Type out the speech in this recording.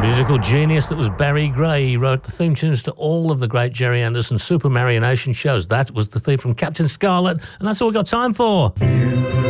musical genius that was Barry Gray. He wrote the theme tunes to all of the great Jerry Anderson Super Marionation shows. That was the theme from Captain Scarlet, and that's all we got time for.